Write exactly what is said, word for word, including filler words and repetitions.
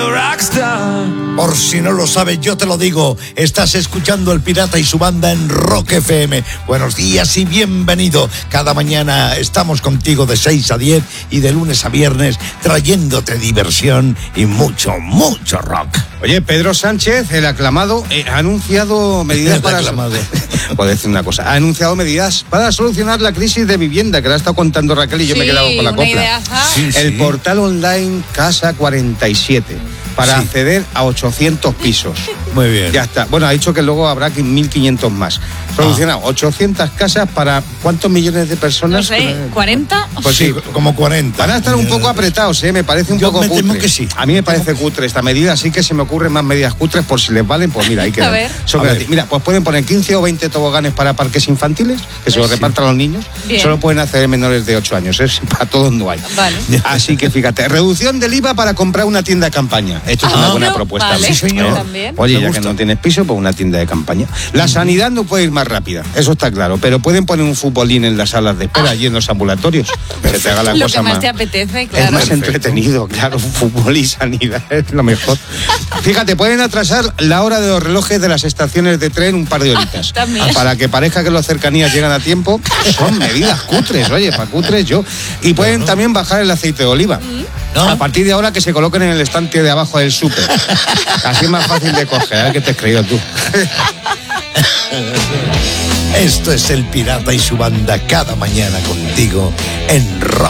Por si no lo sabes, yo te lo digo. Estás escuchando El Pirata y su banda en Rock F M. Buenos días y bienvenido. Cada mañana estamos contigo de seis a diez y de lunes a viernes trayéndote diversión y mucho, mucho rock. Oye, Pedro Sánchez, el aclamado, eh, ha anunciado medidas el para... aclamado. Puedo decir una cosa. Ha anunciado medidas para solucionar la crisis de vivienda, que la ha estado contando Raquel y yo sí, me he quedado con la copla. Ideaza. Sí, El sí. portal online Casa cuarenta y siete, para Sí. acceder a ochocientos pisos. Muy bien. Ya está. Bueno, ha dicho que luego habrá mil quinientos más. Solucionado. ochocientas casas para ¿cuántos millones de No personas? sé, ¿cuarenta? Pues sí, como cuarenta. van a estar un poco apretados, ¿eh? Me parece un Yo poco me temo cutre. que sí. A mí me parece cutre esta medida, así que se me ocurren más medidas cutres por si les valen, pues mira, ahí quedan. A ver. Son A ver. gratis. Mira, pues pueden poner quince o veinte toboganes para parques infantiles, que se los Sí. repartan a los niños. Bien. Solo pueden hacer menores de ocho años, ¿eh? Para todos no hay. Vale. Así que fíjate, reducción del I V A para comprar una tienda de campaña. Esto es Ah, una buena no, propuesta. vale. Sí, señor. También. Oye, Me ya gusta. que no tienes piso, pues una tienda de campaña. La sanidad no puede ir más rápida, eso está claro, pero pueden poner un futbolín en las salas de espera, allí en los ambulatorios, que te haga la Lo cosa que más más... te apetece, Es claro. más entretenido, claro, fútbol y sanidad es lo mejor. Fíjate, pueden atrasar la hora de los relojes de las estaciones de tren un par de horitas. También. Para que parezca que las cercanías llegan a tiempo. Son medidas cutres, oye, para cutres yo. Y pueden también bajar el aceite de oliva. ¿No? A partir de ahora que se coloquen en el estante de abajo del súper. Así es más fácil de coger, a ver qué te has creído tú. Esto es El Pirata y su banda cada mañana contigo en Rock